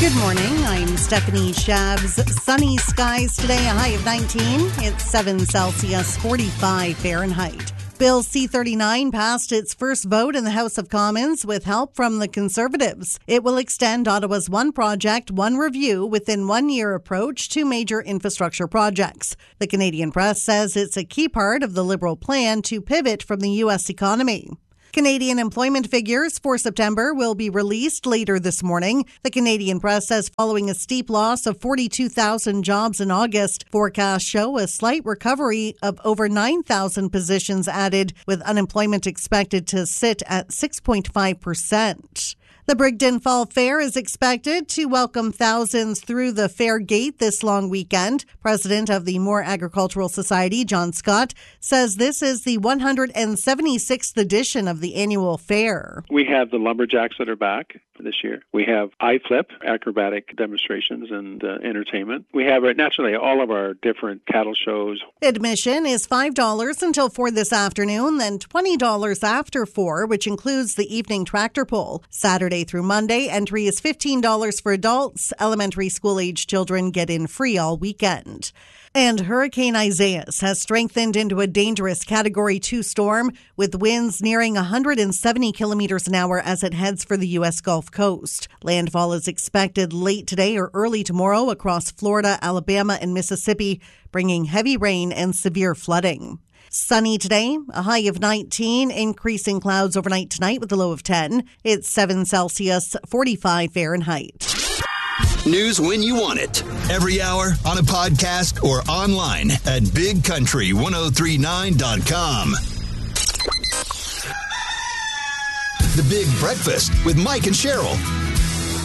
Good morning. I'm Stephanie Shabs. Sunny skies today, a high of 19. It's 7 Celsius, 45 Fahrenheit. Bill C-39 passed its first vote in the House of Commons with help from the Conservatives. It will extend Ottawa's One Project, One Review within 1 year approach to major infrastructure projects. The Canadian Press says it's a key part of the Liberal plan to pivot from the U.S. economy. Canadian employment figures for September will be released later this morning. The Canadian Press says following a steep loss of 42,000 jobs in August, forecasts show a slight recovery of over 9,000 positions added, with unemployment expected to sit at 6.5%. The Brigden Fall Fair is expected to welcome thousands through the fair gate this long weekend. President of the Moore Agricultural Society, John Scott, says this is the 176th edition of the annual fair. We have the lumberjacks that are back this year. We have iFlip, acrobatic demonstrations and entertainment. We have naturally all of our different cattle shows. Admission is $5 until 4 this afternoon, then $20 after 4, which includes the evening tractor pull. Saturday through Monday, entry is $15 for adults. Elementary school-age children get in free all weekend. And Hurricane Isaias has strengthened into a dangerous Category 2 storm with winds nearing 170 kilometers an hour as it heads for the U.S. Gulf Coast. Landfall is expected late today or early tomorrow across Florida, Alabama, and Mississippi, bringing heavy rain and severe flooding. Sunny today, a high of 19, increasing clouds overnight tonight with a low of 10. It's 7 Celsius, 45 Fahrenheit. News when you want it. Every hour on a podcast or online at bigcountry1039.com. The Big Breakfast with Mike and Cheryl